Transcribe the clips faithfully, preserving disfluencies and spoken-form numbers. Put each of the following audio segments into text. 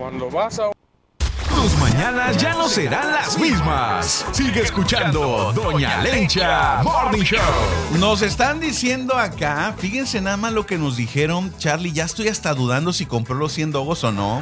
Cuando vas a... Tus mañanas ya no serán las mismas. Sigue escuchando Doña Lencha Morning Show. Nos están diciendo acá, fíjense nada más lo que nos dijeron. Charlie, ya estoy hasta dudando si compró los cien dogos o no.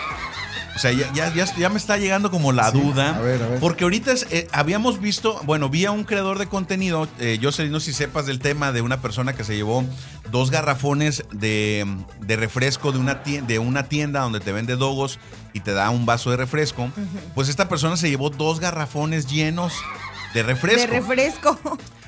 O sea, ya, ya, ya, ya me está llegando como la sí, duda. A ver, a ver. Porque ahorita es, eh, habíamos visto, bueno, vi a un creador de contenido, eh, yo sé, no sé si sepas del tema de una persona que se llevó dos garrafones de, de refresco de una, tienda, de una tienda donde te vende dogos y te da un vaso de refresco. Uh-huh. Pues esta persona se llevó dos garrafones llenos de refresco. De refresco.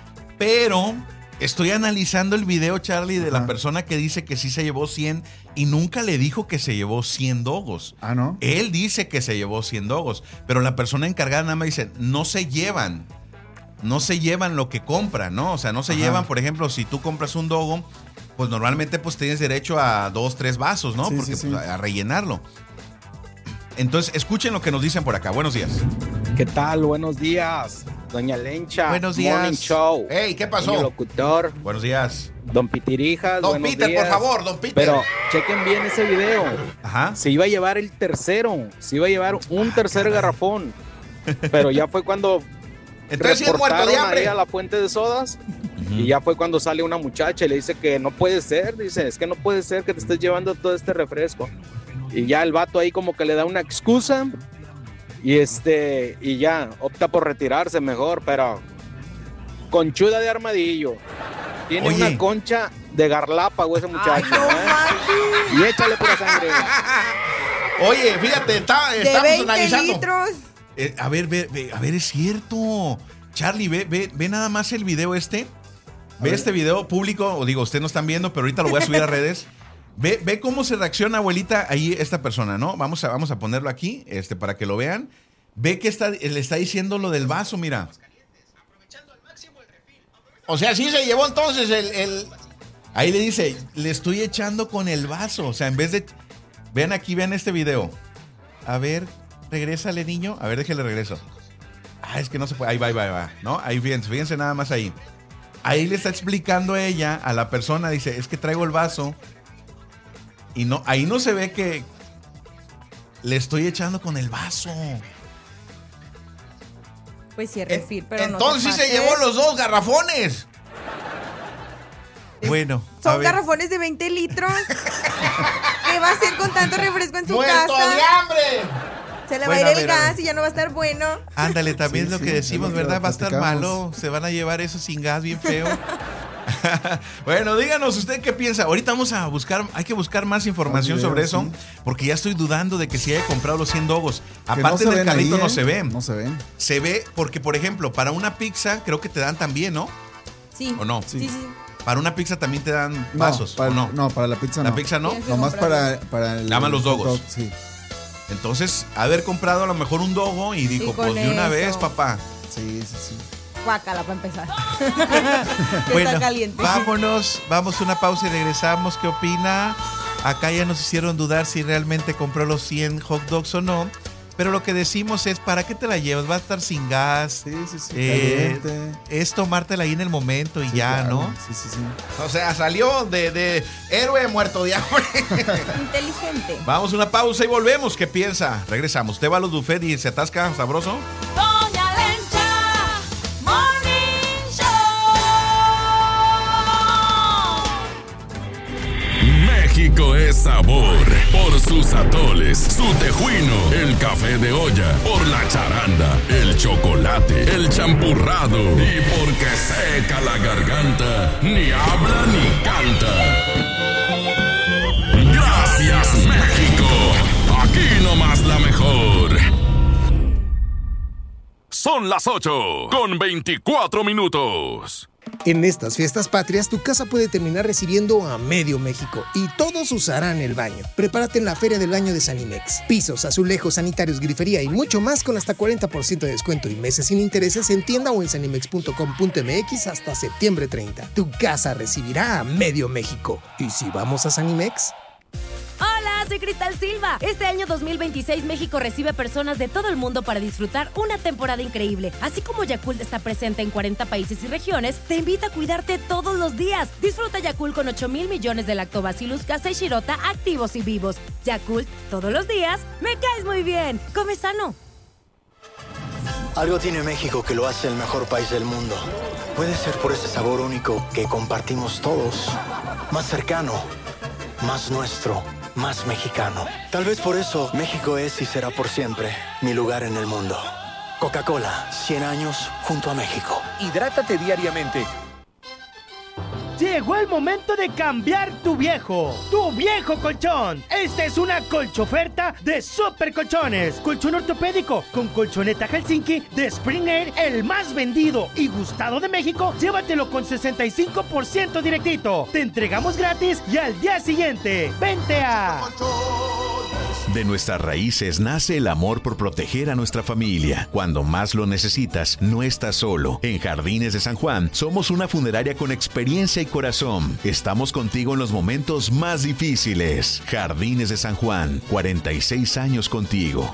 Pero estoy analizando el video, Charlie, de la persona que dice que sí se llevó cien y nunca le dijo que se llevó cien dogos. Ah, ¿no? Él dice que se llevó cien dogos, pero la persona encargada nada más dice, no se llevan, no se llevan lo que compran, ¿no? O sea, no se Ajá. llevan, por ejemplo, si tú compras un dogo, pues normalmente pues tienes derecho a dos, tres vasos, ¿no? Sí, Porque sí, sí. Pues, a rellenarlo. Entonces, escuchen lo que nos dicen por acá. Buenos días. ¿Qué tal? Buenos días, Doña Lencha. Buenos días. Morning Show. Hey, ¿qué pasó? Señor locutor. Buenos días. Don Pitirijas. Don Peter, días. Por favor, Don Peter. Pero chequen bien ese video. Ajá. Se iba a llevar el tercero. Se iba a llevar un ah, tercer caray. garrafón. Pero ya fue cuando Entonces, reportaron muerto de hambre. Ahí a la fuente de sodas. Uh-huh. Y ya fue cuando sale una muchacha y le dice que no puede ser. Dice, es que no puede ser que te estés llevando todo este refresco. Y ya el vato ahí como que le da una excusa. Y este, y ya, opta por retirarse mejor, pero conchuda de armadillo. Tiene Oye. una concha de garlápago ese muchacho. Ay, no, ¿eh? Y échale pura sangre. Oye, fíjate, está, de estamos veinte analizando. litros. Eh, a ver, ve, ve, a ver, es cierto. Charlie, ve, ve, ve nada más el video este. Ve este video público, o digo, ustedes no están viendo, pero ahorita lo voy a subir a redes. Ve, ve cómo se reacciona, abuelita, ahí esta persona, ¿no? Vamos a, vamos a ponerlo aquí, este, para que lo vean. Ve que está, le está diciendo lo del vaso, mira. O sea, sí se llevó entonces el, el... Ahí le dice, le estoy echando con el vaso. O sea, en vez de... Vean aquí, vean este video. A ver, regrésale, niño. A ver, déjale regreso. Ah, es que no se puede. Ahí va, ahí va, ahí va. ¿No? Ahí fíjense, fíjense nada más ahí. Ahí le está explicando a ella, a la persona, dice, es que traigo el vaso. Y no, ahí no se ve que le estoy echando con el vaso. Pues sí, refil, pero entonces no sí se llevó los dos garrafones. Es, bueno. Son garrafones de veinte litros. ¿Qué va a hacer con tanto refresco en su ¡Muerto casa? ¡Muerto de hambre! Se le bueno, va a ir a el ver, gas y ya no va a estar bueno. Ándale, también sí, es lo sí, que decimos, lo ¿verdad? que va a estar malo. Se van a llevar eso sin gas bien feo. Bueno, díganos usted qué piensa. Ahorita vamos a buscar, hay que buscar más información video, sobre eso, sí. Porque ya estoy dudando de que si haya comprado los cien dogos. Que aparte no del carrito ahí, ¿eh? no se ven. No se ven. Se ve porque, por ejemplo, para una pizza creo que te dan también, ¿no? Sí. ¿O no? Sí, sí. sí. Para una pizza también te dan vasos, no, para, ¿o no? No, para la pizza no. ¿La pizza no? Nomás para, para el... Nada más los dogos. Dog, sí. Entonces, haber comprado a lo mejor un dogo y dijo, pues de una vez, papá. Sí, sí, sí. Guácala para empezar. Bueno, está caliente. Vámonos, vamos a una pausa y regresamos. ¿Qué opina? Acá ya nos hicieron dudar si realmente compró los cien hot dogs o no. Pero lo que decimos es, ¿para qué te la llevas? Va a estar sin gas. Sí, sí, sí. Eh, es tomártela ahí en el momento y sí, ya, claro. ¿no? Sí, sí, sí. O sea, salió de, de héroe muerto de hambre. Inteligente. Vamos a una pausa y volvemos. ¿Qué piensa? Regresamos. ¿Usted va a los buffet y se atasca sabroso? Doña Lencha Morning Show. México es sabor por sus atoles, su tejuino, el café de olla, por la charanda, el chocolate, el champurrado y porque seca la garganta, ni habla ni canta. Gracias, México. Aquí nomás la mejor. Son las ocho con veinticuatro minutos. En estas fiestas patrias, tu casa puede terminar recibiendo a medio México y todos usarán el baño. Prepárate en la Feria del Baño de Sanimex. Pisos, azulejos, sanitarios, grifería y mucho más con hasta cuarenta por ciento de descuento y meses sin intereses en tienda o en sanimex punto com punto m x hasta septiembre treinta. Tu casa recibirá a medio México. ¿Y si vamos a Sanimex? Hola, soy Cristal Silva. Este año dos mil veintiséis México recibe personas de todo el mundo para disfrutar una temporada increíble. Así como Yakult está presente en cuarenta países y regiones, te invita a cuidarte todos los días. Disfruta Yakult con ocho mil millones de Lactobacillus casei shirota activos y vivos. Yakult, todos los días, me caes muy bien. Come sano. Algo tiene México que lo hace el mejor país del mundo. Puede ser por ese sabor único que compartimos todos. Más cercano, más nuestro, más mexicano. Tal vez por eso México es y será por siempre mi lugar en el mundo. Coca-Cola, cien años junto a México. Hidrátate diariamente. Llegó el momento de cambiar tu viejo, tu viejo colchón. Esta es una colchoferta de Super Colchones. Colchón ortopédico con colchoneta Helsinki de Spring Air, el más vendido y gustado de México. Llévatelo con sesenta y cinco por ciento directito. Te entregamos gratis y al día siguiente. Vente a... De nuestras raíces nace el amor por proteger a nuestra familia. Cuando más lo necesitas, no estás solo. En Jardines de San Juan somos una funeraria con experiencia y corazón. Estamos contigo en los momentos más difíciles. Jardines de San Juan, cuarenta y seis años contigo.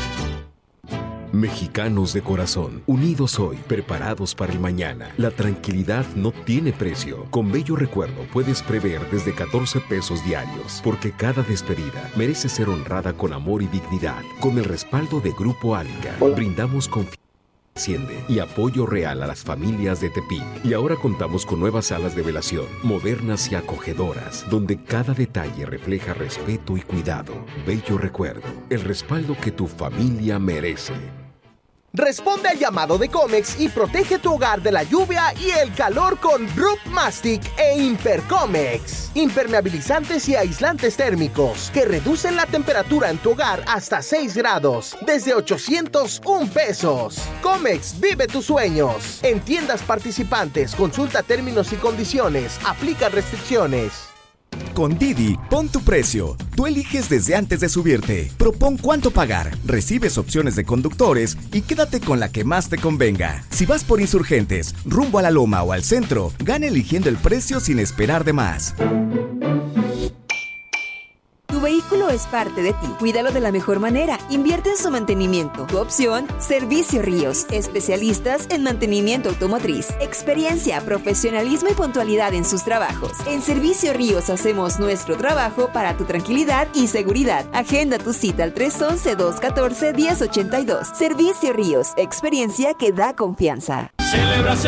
Mexicanos de corazón, unidos hoy, preparados para el mañana. La tranquilidad no tiene precio. Con Bello Recuerdo puedes prever desde catorce pesos diarios, porque cada despedida merece ser honrada con amor y dignidad. Con el respaldo de Grupo Álica, brindamos confianza y apoyo real a las familias de Tepic. Y ahora contamos con nuevas salas de velación, modernas y acogedoras, donde cada detalle refleja respeto y cuidado. Bello Recuerdo, el respaldo que tu familia merece. Responde al llamado de Comex y protege tu hogar de la lluvia y el calor con Root Mastic e Impercomex. Impermeabilizantes y aislantes térmicos que reducen la temperatura en tu hogar hasta seis grados, desde ochocientos un pesos. Comex, vive tus sueños. En tiendas participantes, consulta términos y condiciones. Aplica restricciones. Con Didi, pon tu precio. Tú eliges desde antes de subirte. Propón cuánto pagar, recibes opciones de conductores y quédate con la que más te convenga. Si vas por Insurgentes, rumbo a la Loma o al centro, gana eligiendo el precio sin esperar de más. Tu vehículo es parte de ti. Cuídalo de la mejor manera. Invierte en su mantenimiento. Tu opción, Servicio Ríos. Especialistas en mantenimiento automotriz. Experiencia, profesionalismo y puntualidad en sus trabajos. En Servicio Ríos hacemos nuestro trabajo para tu tranquilidad y seguridad. Agenda tu cita al tres once, dos catorce, diez ochenta y dos. Servicio Ríos. Experiencia que da confianza.